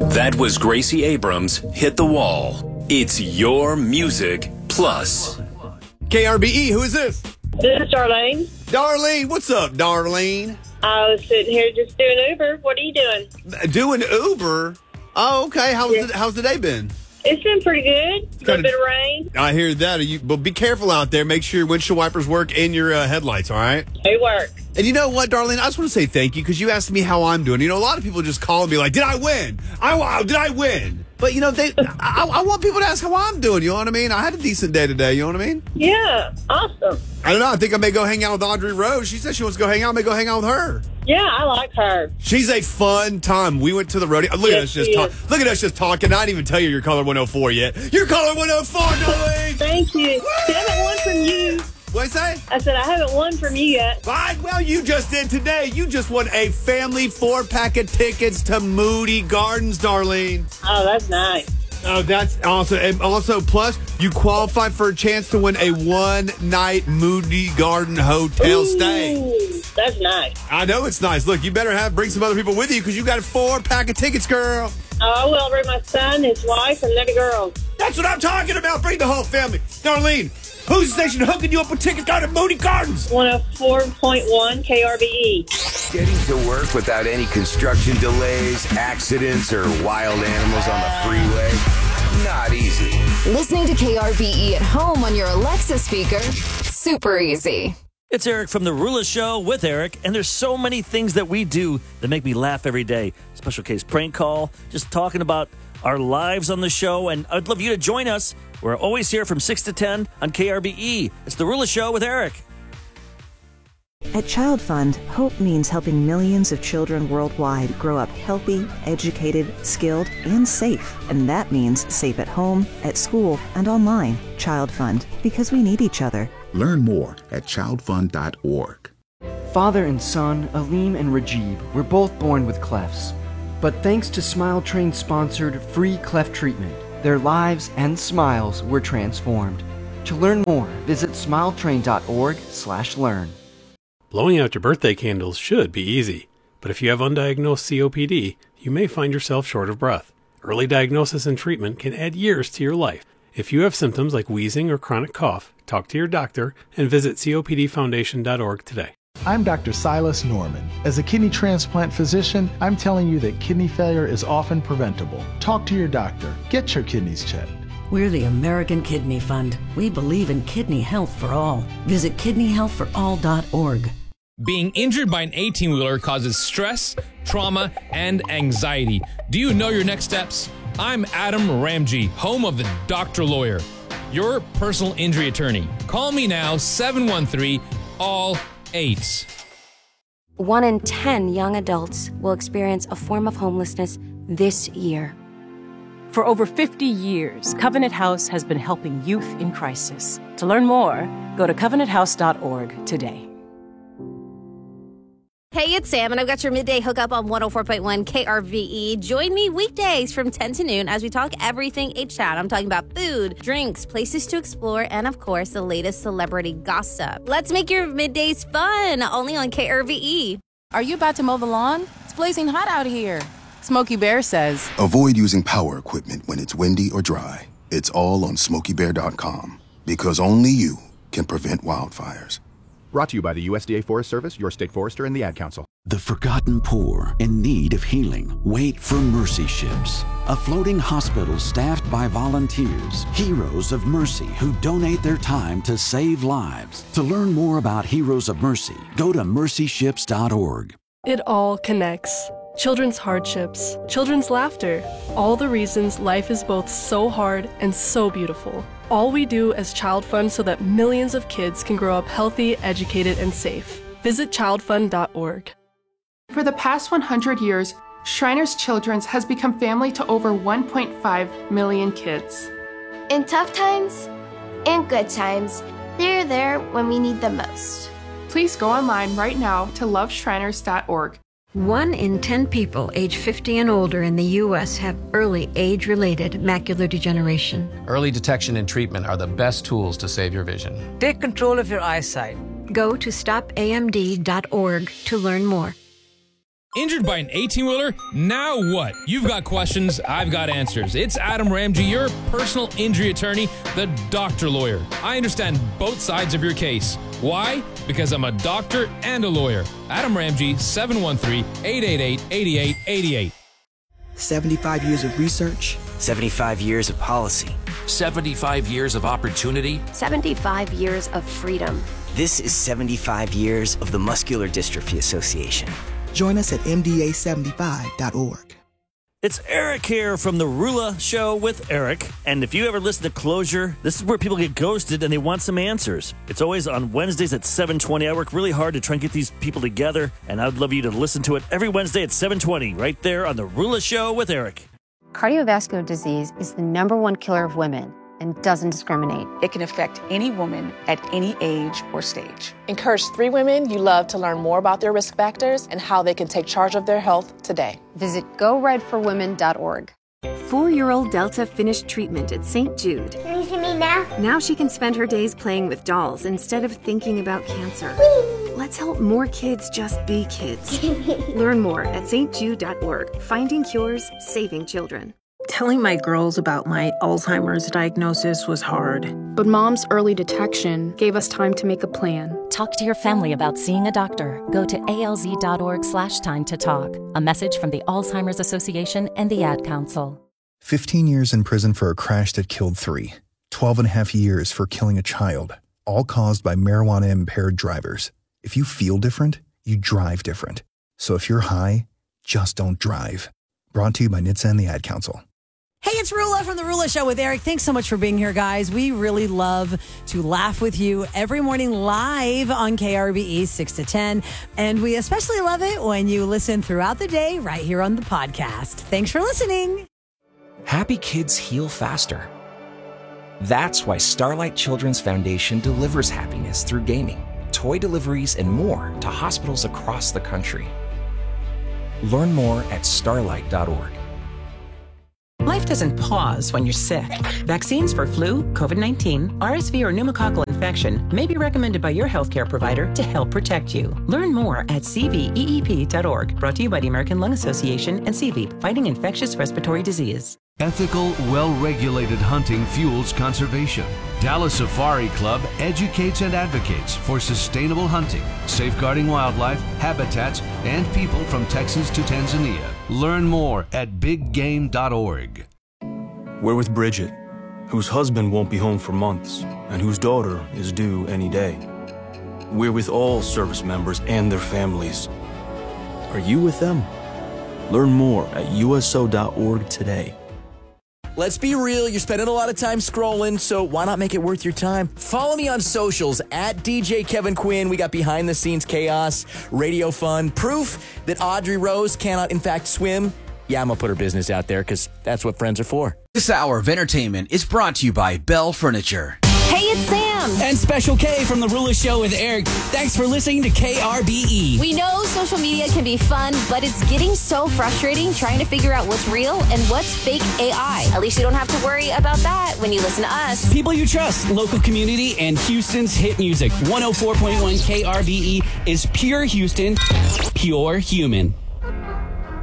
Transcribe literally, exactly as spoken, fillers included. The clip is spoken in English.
That was Gracie Abrams, Hit the Wall. It's your music plus. K R B E, who is this? This is Darlene. Darlene, what's up, Darlene? I was sitting here just doing Uber. What are you doing? Doing Uber? Oh, okay. How's, Yeah. the, how's the day been? It's been pretty good. A little Kinda- bit of rain. I hear that. You, but be careful out there. Make sure your windshield wipers work and your uh, headlights, all right? They work. And you know what, Darlene? I just want to say thank you because you asked me how I'm doing. You know, a lot of people just call and be like, did I win? I Did I win? But, you know, they. I, I want people to ask how I'm doing. You know what I mean? I had a decent day today. You know what I mean? Yeah, awesome. I don't know. I think I may go hang out with Audrey Rose. She said she wants to go hang out. I may go hang out with her. Yeah, I like her. She's a fun time. We went to the rodeo. Look at Yes, us just she talk. is. Look at us just talking. I didn't even tell you you're caller one oh four yet. You're caller one oh four, Darlene. Thank you. See, I haven't won from you. What'd you say? I said I haven't won from you yet. Fine. Well, you just did today. You just won a family four-pack of tickets to Moody Gardens, Darlene. Oh, that's nice. Oh, that's awesome. And also, plus, you qualify for a chance to win a one-night Moody Garden hotel stay. Ooh, that's nice. I know it's nice. Look, you better have bring some other people with you because you got a four-pack of tickets, girl. Oh, I will bring my son, his wife, and little girl. That's what I'm talking about. Bring the whole family. Darlene, who's the station hooking you up with tickets down at Moody Gardens? one oh four point one K R B E. Getting to work without any construction delays, accidents, or wild animals on the freeway? Not easy. Listening to K R B E at home on your Alexa speaker? Super easy. It's Eric from The Rula Show with Eric, and there's so many things that we do that make me laugh every day. Special case prank call, just talking about our lives on the show, and I'd love you to join us. We're always here from six to ten on K R B E. It's The Rula Show with Eric. At Child Fund, hope means helping millions of children worldwide grow up healthy, educated, skilled, and safe. And that means safe at home, at school, and online. Child Fund, because we need each other. Learn more at child fund dot org. Father and son, Aleem and Rajib, were both born with clefts. But thanks to Smile Train sponsored free cleft treatment, their lives and smiles were transformed. To learn more, visit smile train dot org slash learn. Blowing out your birthday candles should be easy, but if you have undiagnosed C O P D, you may find yourself short of breath. Early diagnosis and treatment can add years to your life. If you have symptoms like wheezing or chronic cough, talk to your doctor and visit C O P D foundation dot org today. I'm Doctor Silas Norman. As a kidney transplant physician, I'm telling you that kidney failure is often preventable. Talk to your doctor. Get your kidneys checked. We're the American Kidney Fund. We believe in kidney health for all. Visit kidney health for all dot org. Being injured by an eighteen-wheeler causes stress, trauma, and anxiety. Do you know your next steps? I'm Adam Ramji, home of the Doctor Lawyer, your personal injury attorney. Call me now, seven one three, all eight. One in ten young adults will experience a form of homelessness this year. For over fifty years, Covenant House has been helping youth in crisis. To learn more, go to covenant house dot org today. Hey, it's Sam, and I've got your midday hookup on one oh four point one K R V E. Join me weekdays from ten to noon as we talk everything H-Town. I'm talking about food, drinks, places to explore, and, of course, the latest celebrity gossip. Let's make your middays fun, only on K R V E. Are you about to mow the lawn? It's blazing hot out here. Smokey Bear says, Avoid using power equipment when it's windy or dry. It's all on smokey bear dot com, because only you can prevent wildfires. Brought to you by the U S D A Forest Service, your state forester, and the Ad Council. The forgotten poor in need of healing wait for Mercy Ships, a floating hospital staffed by volunteers, heroes of mercy who donate their time to save lives. To learn more about Heroes of Mercy, go to mercy ships dot org. It all connects. Children's hardships, children's laughter, all the reasons life is both so hard and so beautiful. All we do as Child Fund so that millions of kids can grow up healthy, educated, and safe. Visit child fund dot org. For the past one hundred years, Shriners Children's has become family to over one point five million kids. In tough times and good times, they're there when we need them most. Please go online right now to love shriners dot org. One in ten people age fifty and older in the U S have early age-related macular degeneration. Early detection and treatment are the best tools to save your vision. Take control of your eyesight. Go to stop A M D dot org to learn more. Injured by an eighteen-wheeler? Now what? You've got questions, I've got answers. It's Adam Ramsey, your personal injury attorney, the doctor lawyer. I understand both sides of your case. Why? Because I'm a doctor and a lawyer. Adam Ramsey, seven one three, eight eight eight, eight eight eight eight. seventy-five years of research. seventy-five years of policy. seventy-five years of opportunity. seventy-five years of freedom. This is seventy-five years of the Muscular Dystrophy Association. Join us at M D A seventy-five dot org. It's Eric here from The Rula Show with Eric. And if you ever listen to Closure, this is where people get ghosted and they want some answers. It's always on Wednesdays at seven twenty. I work really hard to try and get these people together, and I'd love you to listen to it every Wednesday at seven twenty, right there on The Rula Show with Eric. Cardiovascular disease is the number one killer of women and doesn't discriminate. It can affect any woman at any age or stage. Encourage three women you love to learn more about their risk factors and how they can take charge of their health today. Visit go red for women dot org. Four-year-old Delta finished treatment at Saint Jude. Can you see me now? Now she can spend her days playing with dolls instead of thinking about cancer. Whee! Let's help more kids just be kids. Learn more at st jude dot org. Finding cures, saving children. Telling my girls about my Alzheimer's diagnosis was hard. But Mom's early detection gave us time to make a plan. Talk to your family about seeing a doctor. Go to A L Z dot org slash time to talk. A message from the Alzheimer's Association and the Ad Council. fifteen years in prison for a crash that killed three. twelve and a half years for killing a child. All caused by marijuana-impaired drivers. If you feel different, you drive different. So if you're high, just don't drive. Brought to you by N H T S A and the Ad Council. Hey, it's Rula from The Rula Show with Eric. Thanks so much for being here, guys. We really love to laugh with you every morning live on K R B E six to ten. And we especially love it when you listen throughout the day right here on the podcast. Thanks for listening. Happy kids heal faster. That's why Starlight Children's Foundation delivers happiness through gaming, toy deliveries, and more to hospitals across the country. Learn more at starlight dot org. Life doesn't pause when you're sick. Vaccines for flu, COVID nineteen, R S V, or pneumococcal infection may be recommended by your healthcare provider to help protect you. Learn more at c v e e p dot org. Brought to you by the American Lung Association and C V E E P, fighting infectious respiratory disease. Ethical, well-regulated hunting fuels conservation. Dallas Safari Club educates and advocates for sustainable hunting, safeguarding wildlife, habitats, and people from Texas to Tanzania. Learn more at big game dot org. We're with Bridget, whose husband won't be home for months and whose daughter is due any day. We're with all service members and their families. Are you with them? Learn more at U S O dot org today. Let's be real, you're spending a lot of time scrolling, so why not make it worth your time? Follow me on socials, at D J Kevin Quinn. We got behind-the-scenes chaos, radio fun, proof that Audrey Rose cannot, in fact, swim. Yeah, I'm going to put her business out there, because that's what friends are for. This hour of entertainment is brought to you by Bell Furniture. Hey, it's Sam. And Special K from The Rula Show with Eric. Thanks for listening to K R B E. We know social media can be fun, but it's getting so frustrating trying to figure out what's real and what's fake A I. At least you don't have to worry about that when you listen to us. People you trust, local community, and Houston's hit music. one oh four point one K R B E is pure Houston, pure human.